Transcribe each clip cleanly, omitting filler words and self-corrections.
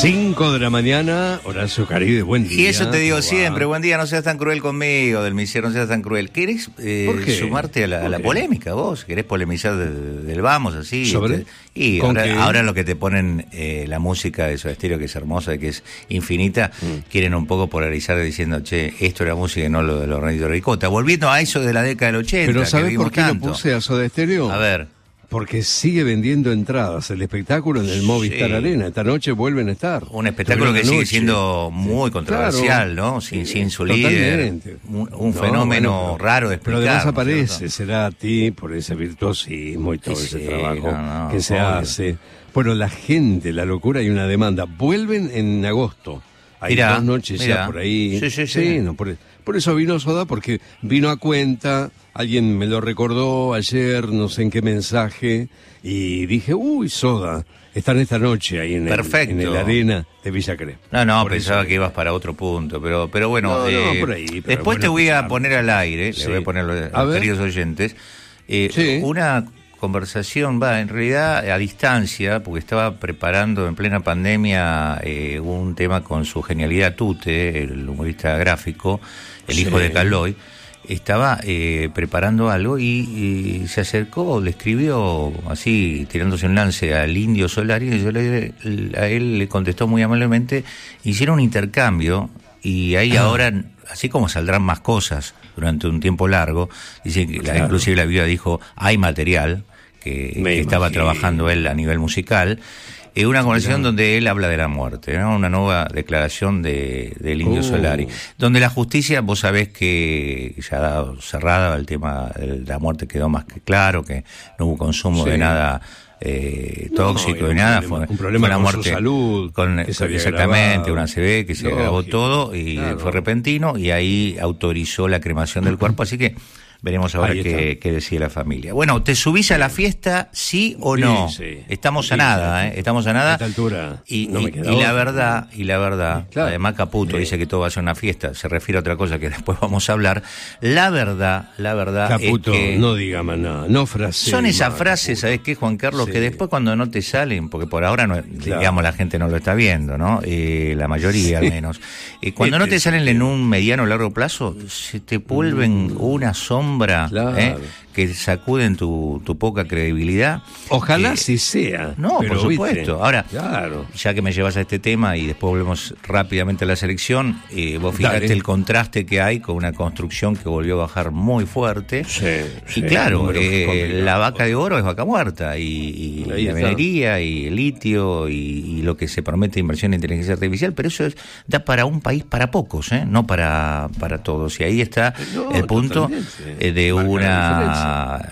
5 de la mañana, Horacio Caribe, buen día. Y eso te digo siempre, buen día, no seas tan cruel conmigo, del Misier, no seas tan cruel. ¿Querés sumarte a la polémica vos? ¿Querés polemizar del vamos así? ¿Sobre? Y ahora lo que te ponen la música de Soda Stereo, que es hermosa, que es infinita, quieren un poco polarizar diciendo, che, esto era música y no lo de los Ranitos de Ricota. Volviendo a eso de la década del 80. Pero ¿sabés por qué tanto lo puse a Soda Stereo? A ver. Porque sigue vendiendo entradas el espectáculo en el Movistar Arena. Esta noche vuelven a estar. Un espectáculo que sigue siendo muy controversial, claro, ¿no? Sin su líder. Un fenómeno raro de explicar. Pero además aparece Cerati por ese virtuosismo y todo ese trabajo que se hace. Bueno, la gente, la locura y una demanda. Vuelven en agosto. Hay 2 noches ya por ahí. Sí. No, por eso vino Soda, porque vino a cuenta. Alguien me lo recordó ayer, no sé en qué mensaje, y dije, Soda, están esta noche ahí en el Arena de Villa Crespo. No, pensaba que ibas para otro punto, pero bueno, por ahí, pero después te voy a poner al aire, le voy a poner a los queridos oyentes, una conversación, en realidad a distancia, porque estaba preparando en plena pandemia un tema con su genialidad Tute, el humorista gráfico, el hijo de Caloi. Estaba preparando algo y se acercó, le escribió así, tirándose un lance al Indio Solari, y a él le contestó muy amablemente, hicieron un intercambio y ahí ahora, así como saldrán más cosas durante un tiempo largo, dice que inclusive la viuda dijo, hay material que estaba trabajando él a nivel musical. Una conversación donde él habla de la muerte, ¿no? Una nueva declaración del Indio Solari, donde la justicia, vos sabés que ya ha dado cerrada, el tema de la muerte quedó más que claro, que no hubo consumo de nada tóxico, de nada, fue una muerte su salud, exactamente, una ACV que se agravó todo y fue repentino, y ahí autorizó la cremación del cuerpo, así que veremos ahora qué decide la familia. Bueno, ¿te subís a la fiesta, sí o no? Sí. Estamos a nada, estamos a nada. A esta altura y la verdad, además Caputo dice que todo va a ser una fiesta, se refiere a otra cosa que después vamos a hablar. La verdad Caputo, es que no diga más nada, no frases. Son esas frases, ¿sabés qué, Juan Carlos? Que después cuando no te salen, porque por ahora, digamos, la gente no lo está viendo, ¿no? La mayoría al menos. Cuando no te salen en un mediano o largo plazo, se te vuelven una sombra. Que sacuden tu poca credibilidad. Ojalá sí sea. No, pero por supuesto. ¿viste? Ahora, ya que me llevas a este tema y después volvemos rápidamente a la selección, vos fijate el contraste que hay con una construcción que volvió a bajar muy fuerte. Y claro, la vaca de oro es vaca muerta, y la minería y el litio y lo que se promete de inversión en inteligencia artificial, pero eso da para un país para pocos, no para todos. Y ahí está el punto de una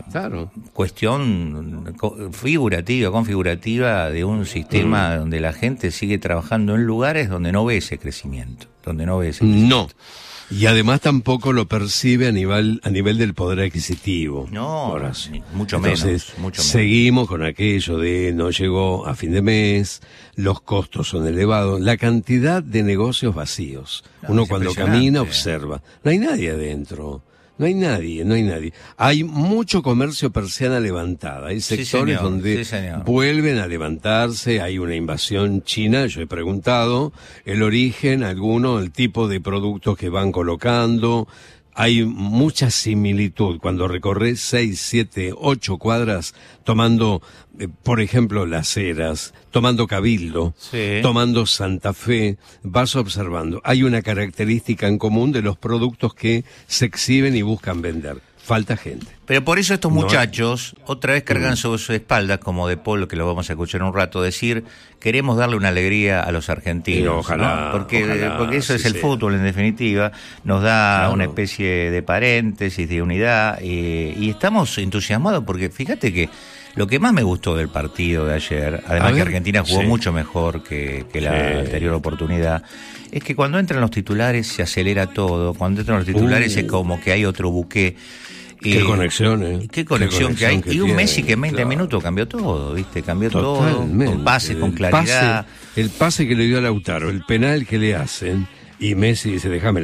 cuestión configurativa de un sistema donde la gente sigue trabajando en lugares donde no ve ese crecimiento, No. Y además tampoco lo percibe a nivel del poder adquisitivo. No, mucho Entonces, menos. Seguimos con aquello de no llegó a fin de mes, los costos son elevados, la cantidad de negocios vacíos. Uno cuando camina observa, no hay nadie adentro. No hay nadie. Hay mucho comercio persiana levantada. Hay sectores donde vuelven a levantarse. Hay una invasión china. Yo he preguntado el origen, el tipo de productos que van colocando. Hay mucha similitud cuando recorres 6, 7, 8 cuadras tomando, por ejemplo, Las Heras, tomando Cabildo, tomando Santa Fe, vas observando. Hay una característica en común de los productos que se exhiben y buscan vender. Falta gente. Pero por eso estos muchachos otra vez cargan sobre sus espaldas, como De Polo, que lo vamos a escuchar en un rato, decir, queremos darle una alegría a los argentinos. Ojalá, ¿no? Porque eso es el fútbol, en definitiva, nos da una especie de paréntesis, de unidad, y estamos entusiasmados porque fíjate que lo que más me gustó del partido de ayer, además que Argentina jugó mucho mejor que la anterior oportunidad, es que cuando entran los titulares se acelera todo, cuando entran los titulares es como que hay otro buque. Qué conexión, Qué conexión que hay. Y un Messi que en 20 minutos cambió todo, ¿viste? Cambió todo, con pases, con claridad. El pase que le dio a Lautaro, el penal que le hacen, y Messi dice, déjamela a mí.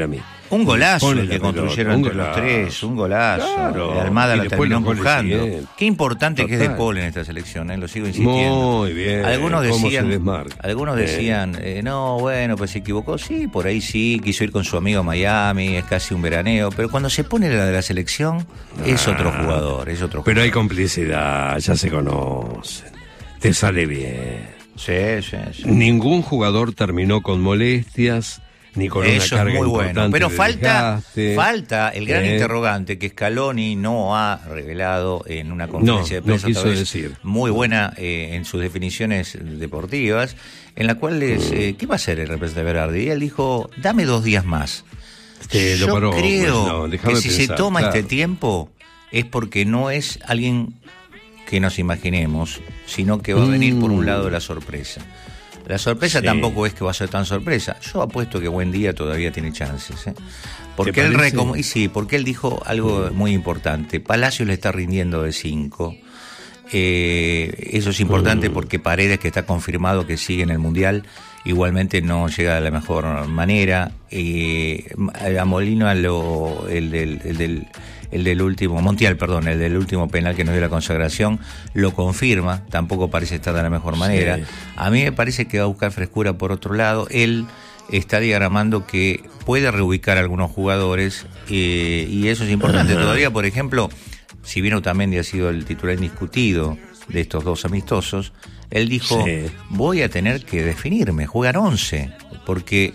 Un golazo el que construyeron entre los tres, un golazo. Claro. Almada la terminó empujando. Qué importante que es De Paul en esta selección, lo sigo insistiendo. Muy bien. Algunos decían, no, bueno, pues se equivocó. Sí, por ahí sí, quiso ir con su amigo a Miami, es casi un veraneo. Pero cuando se pone la de la selección, es otro jugador, Pero hay complicidad, ya se conocen. Te sale bien. Sí. Ningún jugador terminó con molestias. Ni con eso una carga es muy bueno, pero falta el gran interrogante que Scaloni no ha revelado en una conferencia de prensa, quiso decir. Muy buena en sus definiciones deportivas, en la cual ¿qué va a hacer el representante de Berardi? Y él dijo, dame 2 días más. Yo creo que si se toma este tiempo es porque no es alguien que nos imaginemos, sino que va a venir por un lado la sorpresa. La sorpresa tampoco es que va a ser tan sorpresa. Yo apuesto que Buendía todavía tiene chances. Porque él dijo algo muy importante. Palacios le está rindiendo de 5. Eso es importante porque Paredes, que está confirmado que sigue en el Mundial, igualmente no llega de la mejor manera. A Molina el del último, Montiel, perdón, el del último penal que nos dio la consagración, lo confirma, tampoco parece estar de la mejor manera. A mí me parece que va a buscar frescura por otro lado. Él está diagramando que puede reubicar a algunos jugadores y eso es importante. Todavía, por ejemplo, si bien Otamendi ha sido el titular indiscutido de estos 2 amistosos, él dijo, voy a tener que definirme, jugar 11, porque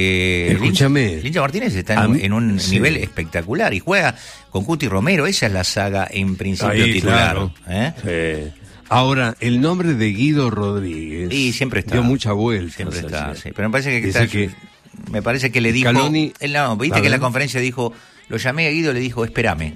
Licha Martínez está en un nivel espectacular y juega con Cuti Romero, esa es la saga en principio titular. Claro. Ahora, el nombre de Guido Rodríguez siempre está, dio mucha vuelta. Siempre está, pero me parece que le dijo, Scaloni, viste que en la conferencia dijo, lo llamé a Guido y le dijo, espérame.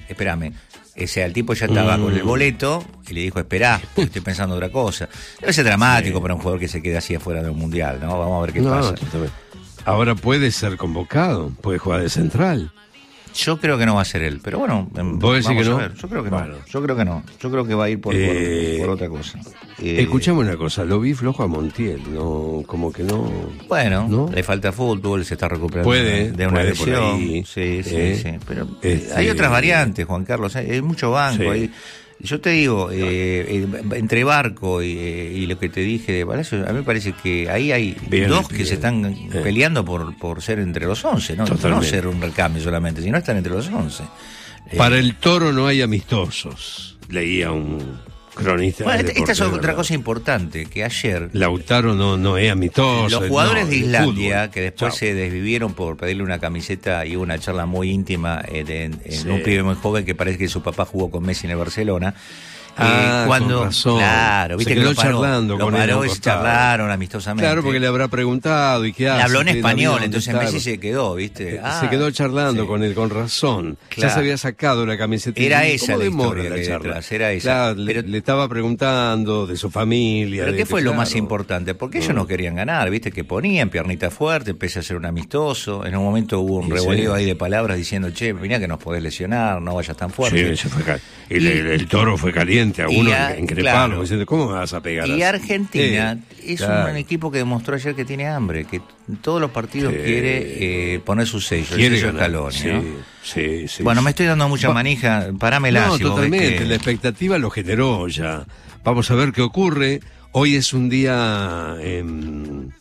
O sea, el tipo ya estaba con el boleto y le dijo, esperá, porque estoy pensando otra cosa. Debe ser dramático para un jugador que se queda así afuera de un mundial, ¿no? Vamos a ver qué pasa. Ahora puede ser convocado, puede jugar de central. Yo creo que no va a ser él, pero bueno, ¿vos decís que no? Ver. Yo creo que no. Yo creo que va a ir por otra cosa. Escuchame una cosa, lo vi flojo a Montiel, no, como que no. Bueno, ¿no? Le falta fútbol, se está recuperando de una lesión. Sí. Pero hay otras variantes, Juan Carlos, hay mucho banco ahí. Yo te digo, entre Barco y lo que te dije de Palacio, a mí me parece que ahí hay dos que se están peleando por ser entre los 11, no ser un recambio solamente, sino están entre los 11. Para el Toro no hay amistosos, leía un cronista. Bueno, esta es otra cosa importante, que ayer Lautaro no es amistoso. Los jugadores de Islandia, que después se desvivieron por pedirle una camiseta y una charla muy íntima en un pibe muy joven que parece que su papá jugó con Messi en el Barcelona. Cuando, con razón. Claro, viste, se quedó charlando con él. Charlaron amistosamente. Claro, porque le habrá preguntado y qué hace. Le habló en español, entonces Messi se quedó, viste. Se quedó charlando con él, con razón. Claro. Ya se había sacado la camiseta. Era esa la historia la charla. Detrás, era esa. Claro, le estaba preguntando de su familia. Pero ¿qué fue lo más importante? Porque ellos no querían ganar, viste, que ponían piernita fuerte, empecé a ser un amistoso. En un momento hubo un revoleo ahí de palabras diciendo, che, mirá que nos podés lesionar, no vayas tan fuerte. Sí, el Toro fue caliente a uno increpado, diciendo, ¿cómo me vas a pegar? Y Argentina es un equipo que demostró ayer que tiene hambre, que en todos los partidos quiere poner su sello, el sello Scaloni, ¿no? Sí. Bueno, me estoy dando mucha manija, parámela. No, totalmente, la expectativa lo generó ya. Vamos a ver qué ocurre. Hoy es un día en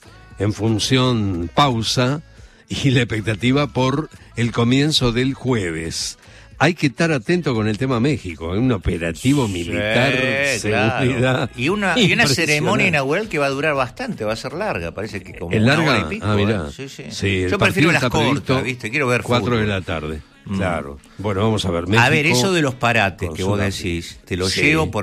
función pausa y la expectativa por el comienzo del jueves. Hay que estar atento con el tema México, un operativo militar, seguridad. Claro. Y una ceremonia inaugural que va a durar bastante, va a ser larga, parece que como una hora y pico. Mirá. Sí, yo prefiero las cortas, ¿viste? Quiero ver 4 de la tarde. Claro. Bueno, vamos a ver. México, a ver, eso de los parates que vos decís, te lo llevo por